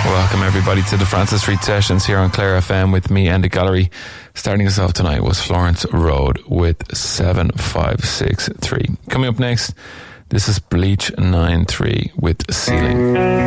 Welcome everybody to the Francis Street Sessions here on Clare FM with me and the gallery. Starting us off tonight was Florence Road with 7563. Coming up next, this is Bleach 93 with Ceiling.